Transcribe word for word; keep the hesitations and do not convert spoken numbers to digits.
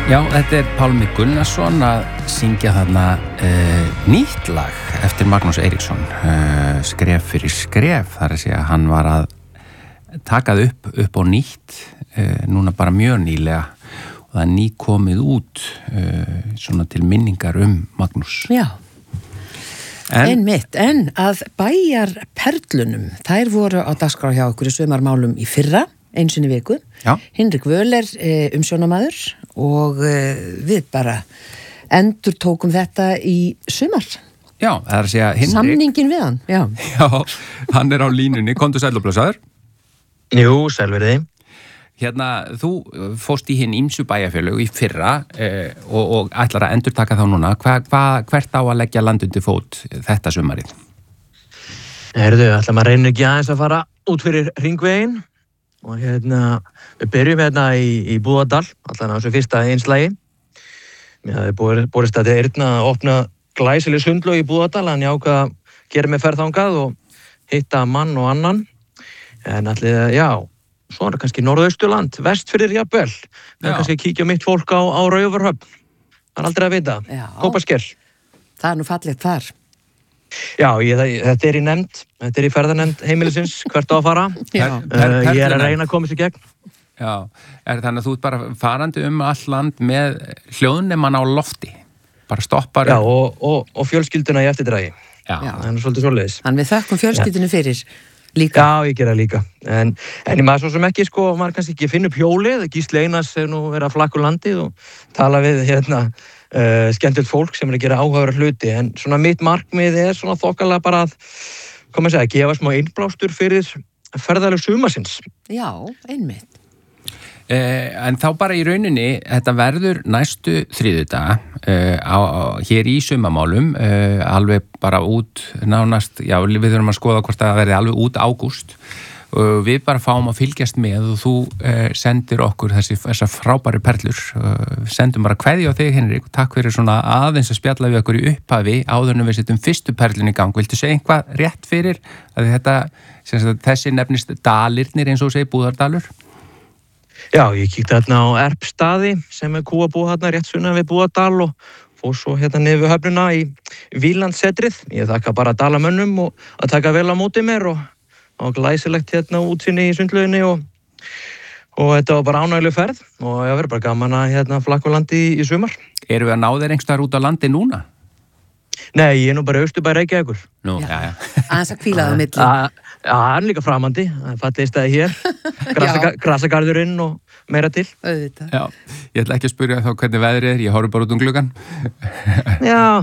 Já, þetta er Pálmi Gunnarsson að syngja þarna uh, nýtt lag eftir Magnús Eiríksson, uh, skref fyrir skref, þar að segja að hann var að taka það upp, upp á nýtt, uh, núna bara mjög nýlega og það er ný komið út uh, svona til minningar um Magnús. Já, en, einmitt, en að bæjarperlunum, þær voru á dagskrá hjá okkur í sumarmálum í fyrra, eins og í viku. Já. Hinrik Völer eh, umsjónamaður og eh, við bara endur tókum þetta í sumar. Já, það er að segja Hinrik. Samningin við hann, já. Já, hann er á línunni, komdu sæll og blessaður. Jú, sælverði. Hérna, þú fórst í hinn ýmsu bæjarfélög í fyrra eh, og, og ætlar að endur taka þá núna. Hva, hva, hvert á að leggja landundi fót þetta sumarið? Herðu, ætla maður reynir ekki aðeins að fara út fyrir hringveginn. Og hérna, við byrjum hérna í, í Búðardal, allan á þessu fyrsta einslagi. Mér hafði borist að þetta eirna að opna glæsileg sundlaug í Búðardal, hann jákað að gera mig ferð þangað og hitta mann og annan. En allir, já, svo er það kannski Norðausturland, Vestfirðir jafnvel. Það er kannski að kíkja mitt fólk á, á Raufarhöfn. Það er aldrei að vita. Kópasker. Það er nú fallegt þar. Já, ég, þetta er í nefnd, þetta er í ferðanefnd heimilisins, hvert á að fara. Já. Uh, ég er að reyna að koma sér gegn. Já, er þannig að þú ert bara farandi um all land með hljóðnemann á lofti, bara stoppar. Já, og, og, og fjölskylduna í eftirdragi. Já. Það er svolítið svoleiðis. Þannig við þökkum fjölskyldinu fyrir líka. Já, ég gera líka. En, en ég maður svo sem ekki, sko, maður kannski ekki finna upp hjólið, Gísli Einars er nú verið að flakka úr landið og tala við hérna Uh, skemmtilegt fólk sem er að gera áhugaverða hluti, en svona mitt markmið er svona þokkalega bara að, koma að segja, gefa smá innblástur fyrir ferðaleg sumarsins. Já, einmitt. Eh, en þá bara í rauninni, þetta verður næstu þriðjudaga eh, á, á, hér í sumamálum, eh, alveg bara út nánast, já, við þurfum að skoða hvort það verði alveg út ágúst. Og við bara fáum að fylgjast með og þú eh, sendir okkur þessi, þessar frábæri perlur. Uh, sendum bara kveðju á þig, Hinrik, og takk fyrir svona aðeins að spjalla við okkur í upphafi áður en við setjum fyrstu perlun í gang. Viltu segja eitthvað rétt fyrir að þetta, sem sagt, þessi nefnist Dalirnir eins og segir Búðardalur? Já, ég kíkti hérna á Erpstaði sem er kúabúð hérna rétt sunnan við Búðardal og fór svo hérna niður við höfnuna í Vílandsetrið. Ég þakka bara Dalamönnum og að taka vel á móti mér og og glæsilegt hérna útsinni í sundlauginni og, og þetta var bara ánægileg ferð og ég verður bara gaman að hérna flakka á landi í, í sumar. Erum við að ná þér einhverstaðar út á landi núna? Nei, ég er nú bara Austurbæ Reykjavíkur. Nú, já, já. Aðeins að hvíla það milli. Já, það er líka framandi, það er fallið stæði hér, Grasa, grasagarðurinn og meira til. Auðvitað. Já, ég ætla ekki að spyrja þá hvernig veðrið er, ég horf bara út um gluggann. Já.